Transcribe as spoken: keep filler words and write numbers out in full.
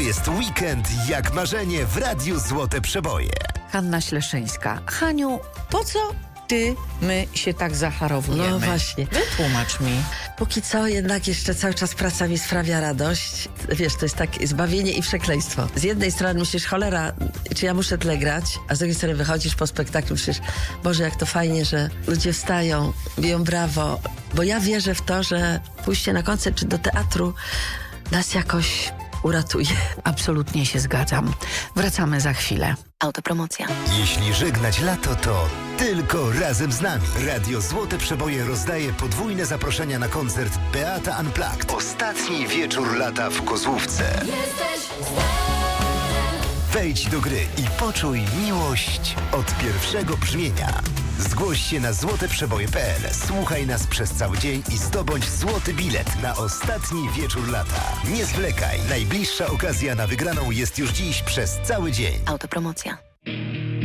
jest weekend jak marzenie w Radiu Złote Przeboje. Hanna Śleszyńska. Haniu, po co ty, my się tak zacharowujemy? No właśnie. Wytłumacz mi. Póki co jednak jeszcze cały czas praca mi sprawia radość. Wiesz, to jest tak zbawienie i przekleństwo. Z jednej strony myślisz, cholera, czy ja muszę tyle grać? A z drugiej strony wychodzisz po spektaklu, myślisz, Boże, jak to fajnie, że ludzie wstają, biją brawo. Bo ja wierzę w to, że pójście na koncert czy do teatru nas jakoś uratuje. Absolutnie się zgadzam. Wracamy za chwilę. Autopromocja. Jeśli żegnać lato, to tylko razem z nami. Radio Złote Przeboje rozdaje podwójne zaproszenia na koncert Beata Unplugged. Ostatni wieczór lata w Kozłówce. Wejdź do gry i poczuj miłość od pierwszego brzmienia. Zgłoś się na złote przeboje kropka pe el. Słuchaj nas przez cały dzień i zdobądź złoty bilet na ostatni wieczór lata. Nie zwlekaj. Najbliższa okazja na wygraną jest już dziś przez cały dzień. Autopromocja.